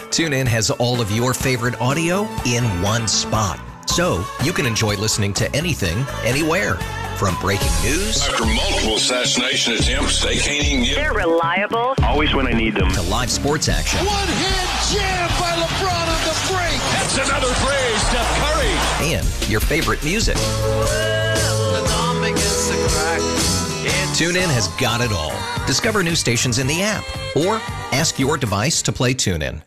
TuneIn has all of your favorite audio in one spot, so you can enjoy listening to anything, anywhere. From breaking news after multiple assassination attempts, they can't even get. They're reliable. Always when I need them. To live sports action. One-hand jam by LeBron on the break. That's another phrase, Steph Curry. And your favorite music. TuneIn has got it all. Discover new stations in the app or ask your device to play TuneIn.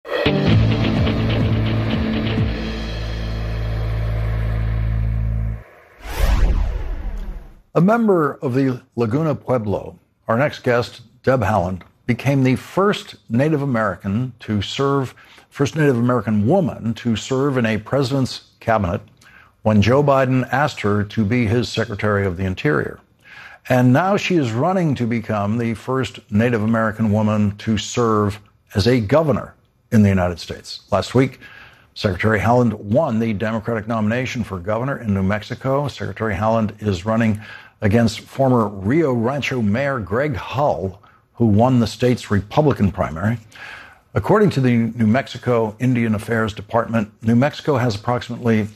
A member of the Laguna Pueblo, our next guest, Deb Haaland, became the first Native American woman to serve in a president's cabinet when Joe Biden asked her to be his Secretary of the Interior. And now she is running to become the first Native American woman to serve as a governor in the United States. Last week, Secretary Haaland won the Democratic nomination for governor in New Mexico. Secretary Haaland is running against former Rio Rancho Mayor Greg Hull, who won the state's Republican primary. According to the New Mexico Indian Affairs Department, New Mexico has approximately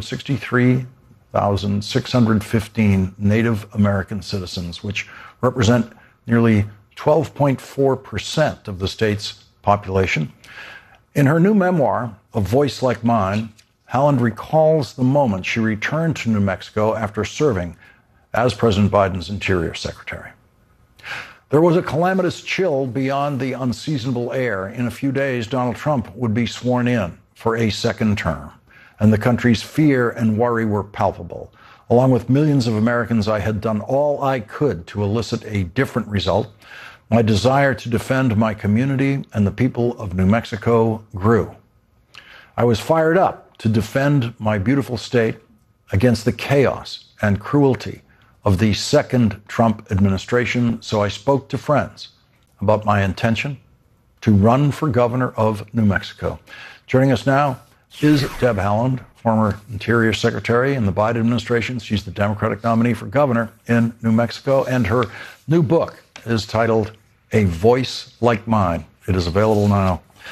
263,615 Native American citizens, which represent nearly 12.4% of the state's population. In her new memoir, A Voice Like Mine, Haaland recalls the moment she returned to New Mexico after serving as President Biden's Interior Secretary. There was a calamitous chill beyond the unseasonable air. In a few days, Donald Trump would be sworn in for a second term, and the country's fear and worry were palpable. Along with millions of Americans, I had done all I could to elicit a different result. My desire to defend my community and the people of New Mexico grew. I was fired up to defend my beautiful state against the chaos and cruelty of the second Trump administration, so I spoke to friends about my intention to run for governor of New Mexico. Joining us now is Deb Haaland, former Interior Secretary in the Biden administration. She's the Democratic nominee for governor in New Mexico, and her new book is titled A Voice Like Mine. It is available now